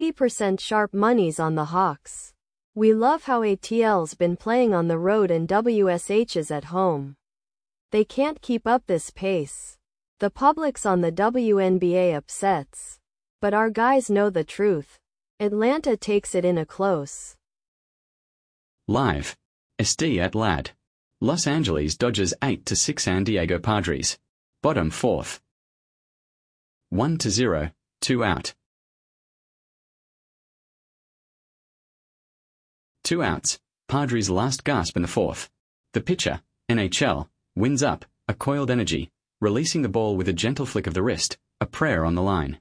80% sharp monies on the Hawks. We love how ATL's been playing on the road and WSH's at home. They can't keep up this pace. The public's on the WNBA upsets. But our guys know the truth. Atlanta takes it in a close. Live. SD at LAD. Los Angeles Dodgers 8-6 San Diego Padres. Bottom fourth. 1-0, 2 out. 2 outs, Padres' last gasp in the fourth. The pitcher, NHL, winds up, a coiled energy, releasing the ball with a gentle flick of the wrist, a prayer on the line.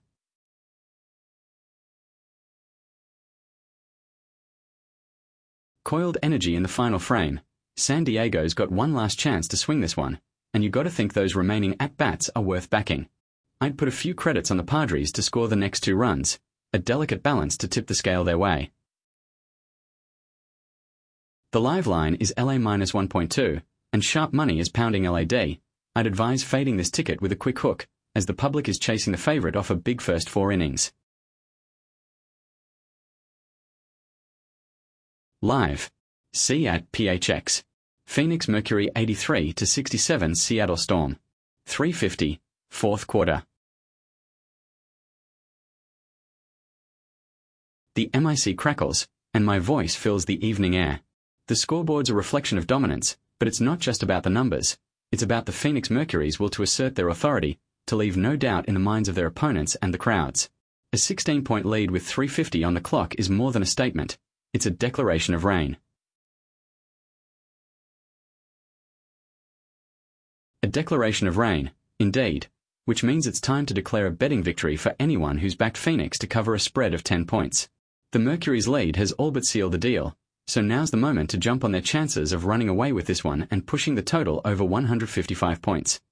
Coiled energy in the final frame. San Diego's got one last chance to swing this one, and you gotta think those remaining at-bats are worth backing. I'd put a few credits on the Padres to score the next 2 runs, a delicate balance to tip the scale their way. The live line is LA -1.2, and sharp money is pounding LAD. I'd advise fading this ticket with a quick hook, as the public is chasing the favorite off a big first 4 innings. Live. C at PHX. Phoenix Mercury 83-67 Seattle Storm. 3:50, fourth quarter. The MIC crackles, and my voice fills the evening air. The scoreboard's a reflection of dominance, but it's not just about the numbers. It's about the Phoenix Mercury's will to assert their authority, to leave no doubt in the minds of their opponents and the crowds. A 16-point lead with 3:50 on the clock is more than a statement. It's a declaration of reign. A declaration of reign, indeed, which means it's time to declare a betting victory for anyone who's backed Phoenix to cover a spread of 10 points. The Mercury's lead has all but sealed the deal, so now's the moment to jump on their chances of running away with this one and pushing the total over 155 points.